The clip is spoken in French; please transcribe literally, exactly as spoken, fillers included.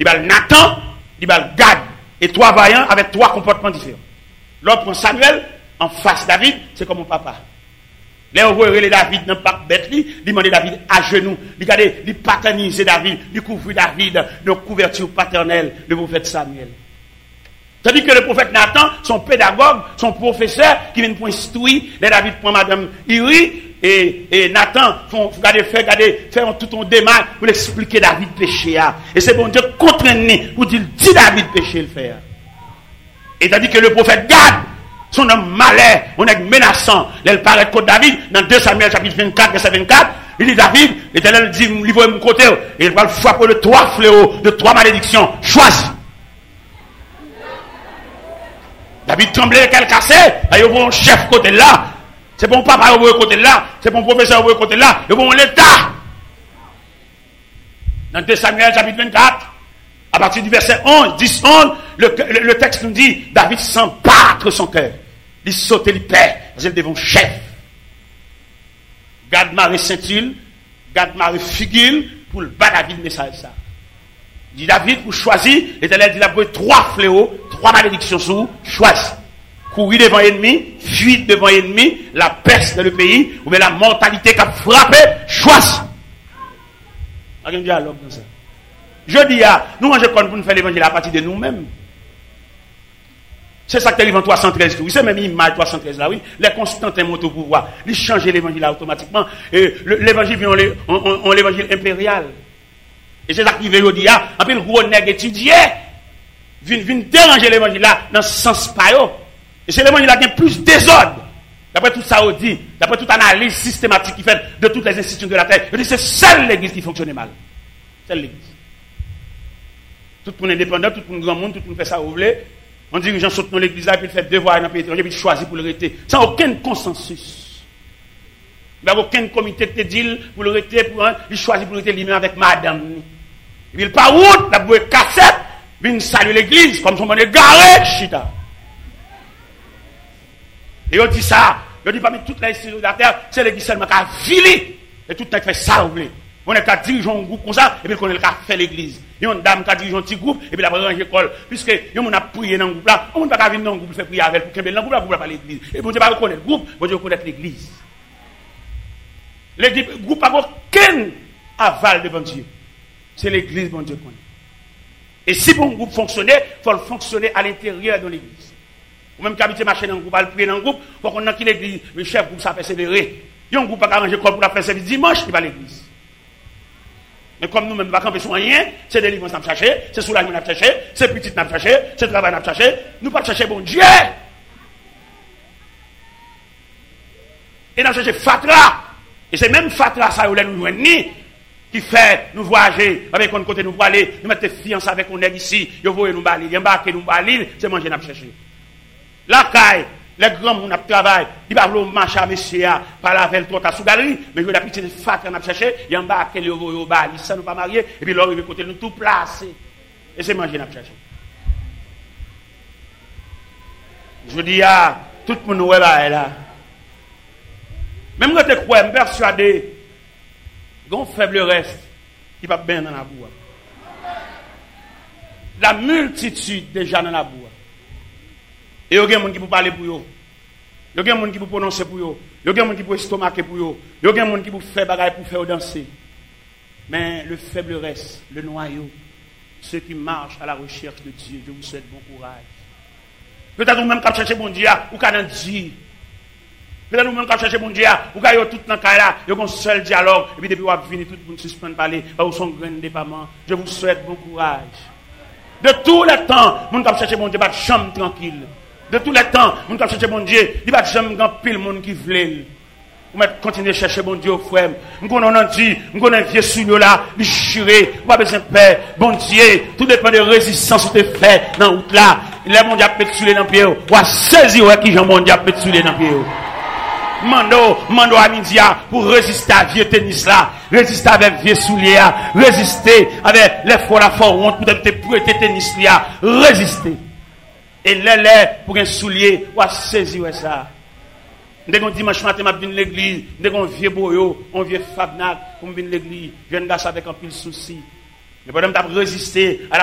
il va Nathan, il va Gad. Et trois vaillants avec trois comportements différents. L'autre prend Samuel, en face David, c'est comme mon papa. Là, on voit les David dans le parc bête, il demande David à genoux, il regarde, il paternise David, il couvre David de couverture paternelle, le prophète Samuel. Tandis que le prophète Nathan, son pédagogue, son professeur, qui vient pour instruire, les David prend madame Iri, et, et Nathan, font, regardez, fait, regardez, faire tout un démarche pour expliquer David péché. Et c'est bon Dieu contraint pour dire, dis David péché le faire. Et tandis que le prophète Gad, son homme malais, on est menaçant, il paraît contre David, dans deux Samuel chapitre vingt-quatre, verset vingt-quatre, il dit David, l'Éternel dit, livre mon côté, et il va le frapper de trois fléaux, de trois malédictions, choisis. David tremblait, qu'elle cassait, il y a un chef côté là, c'est bon papa au côté là, c'est bon professeur au côté là, c'est bon l'État. Dans deux Samuel chapitre vingt-quatre, à partir du verset onze, dix, onze, le, le, le texte nous dit, David sent battre son cœur. Il saute, il perd, parce qu'il devant chef. Gad Marie Saint-Il, Gad Marie Figil, pour le bas David message ça. Il dit David, pour choisir, l'Éternel dit, il a pris trois fléaux, trois malédictions sur vous, choisis. Courir devant l'ennemi, fuir devant l'ennemi, la peste dans le pays, ou bien la mortalité qui a frappé, choisis. Il y a un dialogue dans ça. Je dis, ah, nous, on pour nous faire l'évangile à partir de nous-mêmes. C'est ça que tu as trois cent treize. Oui, c'est même l'image trois cent treize là, oui. Les Constantins montent au pouvoir. Ils changent l'évangile automatiquement. Et l'évangile vient en l'évangile impérial. Et c'est ça qui veut dire, ah, un peu le gros nègre étudié, vient déranger l'évangile là, dans ce sens pas. Et c'est l'évangile là qui a plus désordre. D'après tout ça, on dit, d'après toute analyse systématique qui fait de toutes les institutions de la terre, je dis, c'est seule l'église qui fonctionne mal. Seule l'église. Tout le monde est indépendant, tout le monde grand monde, tout le monde fait ça où vous voulez. On dit que les gens sautent dans l'église là, puis ils font devoir dans le pays étranger, puis ils choisissent pour le rester. Sans aucun consensus. Il n'y a aucun comité de deal pour le rester, pour un, il choisit pour le rester lui-même avec madame. Et puis il part où, la bouée cassette, puis il salue l'église, comme son monde est garé, chita. Et on dit ça, on dit parmi toutes les institutions de la terre, c'est l'église seulement qui a filé. Et tout le monde fait ça, vous voulez. On est qu'à diriger un groupe comme ça, et puis on est qu'à faire l'église. Il y a une dame qui a dirigé un petit groupe, et puis la ranger l'école. Puisque, on a prié dans le groupe là, on ne peut pas venir dans le groupe, faire prier avec, pour qu'il y ait dans le groupe là, pour pas l'église. Et bon Dieu pas reconnaître le groupe, bon Dieu reconnaître l'église. Le groupe n'a aucun aval devant Dieu. C'est l'église, bon Dieu connaît. Et si bon groupe fonctionnait, il faut le fonctionner à l'intérieur de l'église. Ou même qu'habiter marcher dans le groupe, aller prier dans le groupe, pour qu'on ait qui l'église, le chef groupe, ça persévérer. Il y a un groupe qui a arrangé l'école pour la faire service dimanche, il va à l'église. Mais comme nous-mêmes, nous ne camper sur rien, c'est délivrance à chercher, c'est soulagement à chercher, c'est petit à chercher, c'est travail à chercher, nous ne pas chercher bon Dieu. Et nous chercher Fatra. Et c'est même Fatra, ça, où nous joignons, qui fait nous voyager, avec un côté nous pour aller, nous mettre fiancés avec un nègre ici, nous voyons nous balayer, embarquer nous balayer, c'est manger à chercher. La caille, les grands gens qui travaillent, ils ne peuvent pas marcher à monsieur, par la veille, trois sous galerie, mais je vais la petite fatra à chercher, ils embarquent les au bal, ils ne sont pas mariés, et puis là, ils vont côté nous tout placer. Et c'est manger à chercher. Je dis, ah, tout le monde est là, là. Même quand tu crois, je suis persuadé, il y a un faible reste qui va bien dans la boue. La multitude déjà dans la boue. Et il y a des gens qui peuvent parler pour eux. Il y a des gens qui peuvent prononcer pour eux. Il y a des gens qui peuvent estomaquer pour eux. Il y a des gens qui peuvent faire bagaille pour faire danser. Mais le faible reste, le noyau, ceux qui marchent à la recherche de Dieu, je vous souhaite bon courage. Peut-être vous-même qui cherchez bon Dieu, ou qui avez dit. Peut-être vous-même qui cherchez bon Dieu, ou qui avez tout dans le cas là, il y a un seul dialogue, et puis depuis vous avez fini, tout le monde suspend parler, ou son grand déploiement. Je vous souhaite bon courage. De tous les temps, vous qui cherchez bon Dieu, pas de chambre tranquille. De tous les temps, nous avons cherché bon Dieu. Il n'y a pas de gens pile monde qui veut. Nous continuer à chercher bon Dieu au frère. Nous connaissons dit, nous connaissons vieux sous là, il chiré, pas besoin de paix. Bon Dieu, tout dépend de résistance que tu fais dans la route là. Il est mon Dieu à mettre sous les dans pied. Ou à saisir qui j'en mon Dieu à mettre sous les dans pied. Mando, mando à midi pour résister à vieux tennis là, résister avec vieux souliers, résister avec les fois la fois honte pour te prêter tennis là, résister. Et les pour un soulier, ou à saisir ça. Dès qu'on dimanche matin, je viens à l'église, dès qu'on vieux boyo, on vieux fabnac, on vient à l'église, je viens de un pile souci. Mais pendant que je résister à la